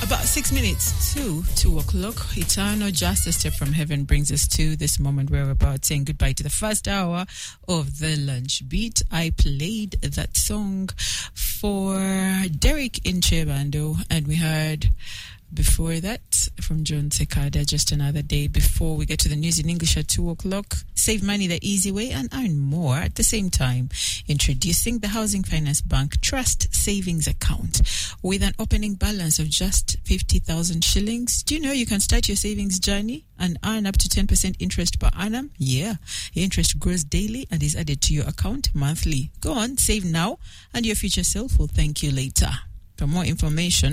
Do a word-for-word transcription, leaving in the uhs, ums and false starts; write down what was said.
About six minutes to two o'clock. Eternal Justice Step from Heaven brings us to this moment where we're about saying goodbye to the first hour of the lunch beat. I played that song for Derek in Chebando, and we heard before that from John Sekada, Just Another Day. Before we get to the news in English at two o'clock, save money the easy way and earn more at the same time. Introducing the Housing Finance Bank Trust Savings Account with an opening balance of just fifty thousand shillings. Do you know you can start your savings journey and earn up to ten percent interest per annum? Yeah, interest grows daily and is added to your account monthly. Go on, save now and your future self will thank you later. For more information,